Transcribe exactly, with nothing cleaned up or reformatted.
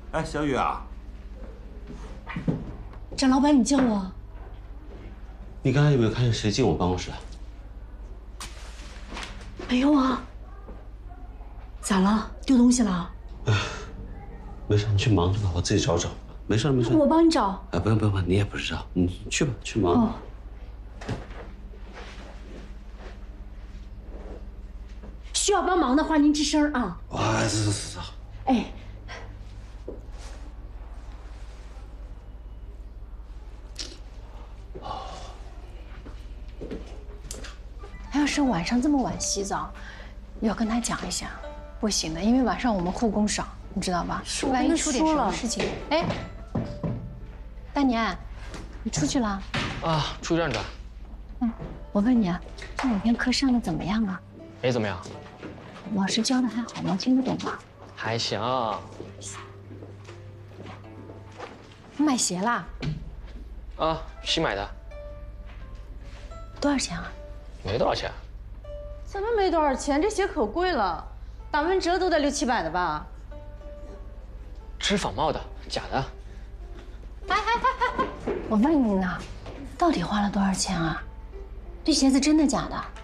哎，小雨啊， 张老板，你叫我？ 你刚才有没有看见谁进我办公室？ 没有啊。咋了？丢东西了？ 哎，没事，你去忙去吧，我自己找找。没事没事。 我帮你找。 哎，不用不用，你也不知道，你去吧，去忙。 哦。需要帮忙的话，您吱声啊。 哇，走走走走。 哎。 他要是晚上这么晚洗澡，要跟他讲一下，不行的，因为晚上我们护工少，你知道吧？万一出点什么事情，哎，大年，你出去了？ 啊，出去转转。 嗯，我问你啊，这两天课上的怎么样啊？ 没怎么样。 老师教的还好吗？听得懂吗？ 还行。 买鞋啦？ 啊，新买的。 多少钱啊？ 没多少钱， 怎么没多少钱？这鞋可贵了，打完折都得六七百的吧？ 这是仿冒的，假的。 哎哎哎哎！我问你呢，到底花了多少钱啊？这鞋子真的假的？